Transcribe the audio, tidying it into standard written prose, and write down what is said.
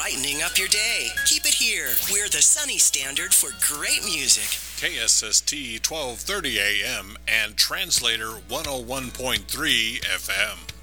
brightening up your day. Keep it here. We're the Sunny Standard for great music. KSST 1230 AM and Translator 101.3 FM.